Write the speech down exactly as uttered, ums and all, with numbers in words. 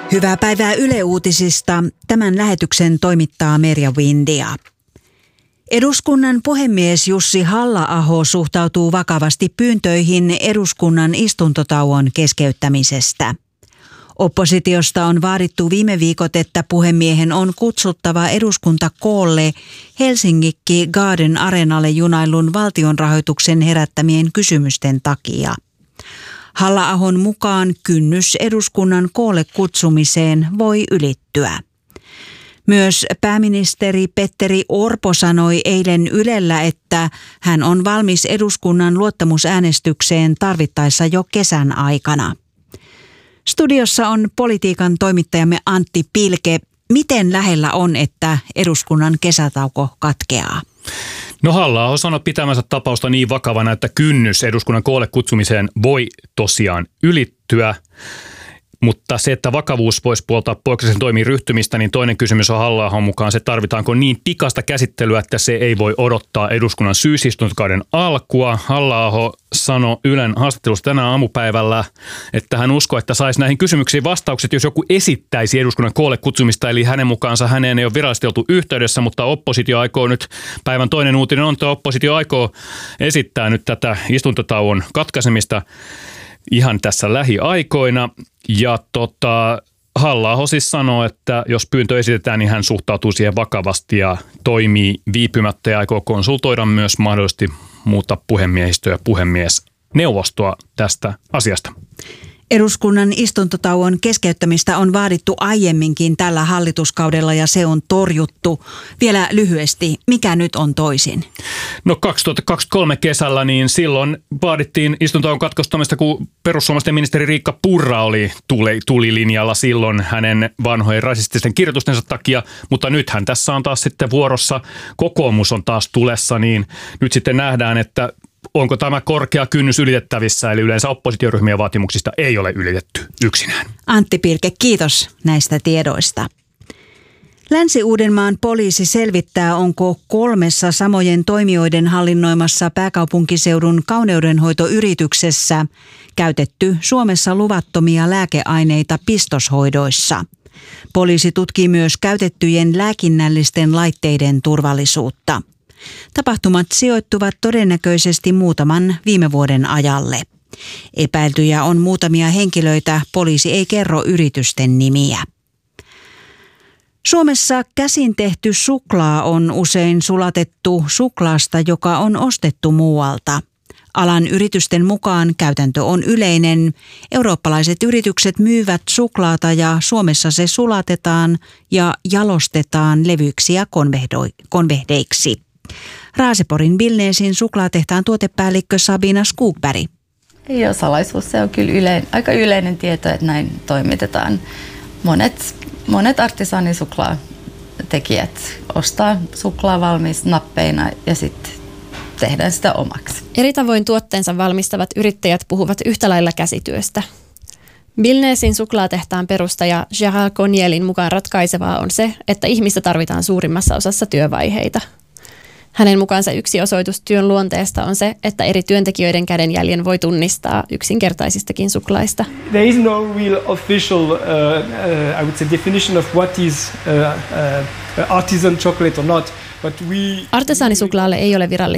Hyvää päivää Yle Uutisista. Tämän lähetyksen toimittaa Merja Windia. Eduskunnan puhemies Jussi Halla-aho suhtautuu vakavasti pyyntöihin eduskunnan istuntotauon keskeyttämisestä. Oppositiosta on vaadittu viime viikot, että puhemiehen on kutsuttava eduskunta koolle Helsinki Garden Arenalle junailun valtionrahoituksen herättämien kysymysten takia. Halla-ahon mukaan kynnys eduskunnan koolle kutsumiseen voi ylittyä. Myös pääministeri Petteri Orpo sanoi eilen Ylellä, että hän on valmis eduskunnan luottamusäänestykseen tarvittaessa jo kesän aikana. Studiossa on politiikan toimittajamme Antti Pilke. Miten lähellä on, että eduskunnan kesätauko katkeaa? No Halla-aho sanoi pitämänsä tapausta niin vakavana, että kynnys eduskunnan koolle kutsumiseen voi tosiaan ylittyä. Mutta se, että vakavuus voisi puoltaa poikkeuksellisen toimiin ryhtymistä, niin toinen kysymys on Halla-ahon mukaan se, tarvitaanko niin pikaista käsittelyä, että se ei voi odottaa eduskunnan syysistuntokauden alkua. Halla-aho sanoi Ylen haastattelussa tänään aamupäivällä, että hän uskoo, että saisi näihin kysymyksiin vastaukset, jos joku esittäisi eduskunnan koolle kutsumista. Eli hänen mukaansa häneen ei ole virallisesti oltu yhteydessä, mutta oppositio aikoo nyt, päivän toinen uutinen on, että oppositio aikoo esittää nyt tätä istuntotauon katkaisemista ihan tässä lähiaikoina. Ja tota, Halla-aho siis sanoo, että jos pyyntö esitetään, niin hän suhtautuu siihen vakavasti ja toimii viipymättä ja aikoo konsultoida myös mahdollisesti muuta puhemiehistöä ja puhemiesneuvostoa tästä asiasta. Eduskunnan istuntotauon keskeyttämistä on vaadittu aiemminkin tällä hallituskaudella ja se on torjuttu. Vielä lyhyesti, mikä nyt on toisin? No kaksituhattakaksikymmentäkolme kesällä niin silloin vaadittiin istuntotauon katkaistamista, kun perussuomalaisten ministeri Riikka Purra oli tuli, tulilinjalla silloin hänen vanhojen rasististen kirjoitustensa takia, mutta nythän tässä on taas sitten vuorossa, kokoomus on taas tulessa, niin nyt sitten nähdään, että onko tämä korkea kynnys ylitettävissä, eli yleensä oppositioryhmien vaatimuksista ei ole ylitetty yksinään. Antti Pilke, kiitos näistä tiedoista. Länsi-Uudenmaan poliisi selvittää, onko kolmessa samojen toimijoiden hallinnoimassa pääkaupunkiseudun kauneudenhoitoyrityksessä käytetty Suomessa luvattomia lääkeaineita pistoshoidoissa. Poliisi tutkii myös käytettyjen lääkinnällisten laitteiden turvallisuutta. Tapahtumat sijoittuvat todennäköisesti muutaman viime vuoden ajalle. Epäiltyjä on muutamia henkilöitä, poliisi ei kerro yritysten nimiä. Suomessa käsin tehty suklaa on usein sulatettu suklaasta, joka on ostettu muualta. Alan yritysten mukaan käytäntö on yleinen. Eurooppalaiset yritykset myyvät suklaata ja Suomessa se sulatetaan ja jalostetaan levyiksi ja konvehdeiksi. Raaseporin Billnesin suklaatehtaan tuotepäällikkö Sabina Skogberg. Ei ole salaisuus, se on kyllä yle, aika yleinen tieto, että näin toimitetaan. Monet, monet artisaanisuklaatekijät ostaa suklaa valmis nappeina ja sitten tehdään sitä omaksi. Eri tavoin tuotteensa valmistavat yrittäjät puhuvat yhtä lailla käsityöstä. Billnesin suklaatehtaan perustaja Gérald Conielin mukaan ratkaisevaa on se, että ihmistä tarvitaan suurimmassa osassa työvaiheita. Hänen mukaansa yksi osoitus työn luonteesta on se, että eri työntekijöiden kädenjäljen voi tunnistaa yksinkertaisistakin suklaista. There is no real official, uh, uh, I would say, definition of what is uh, uh, artisan chocolate or not. Artesaanisuklaalle ei ole virallista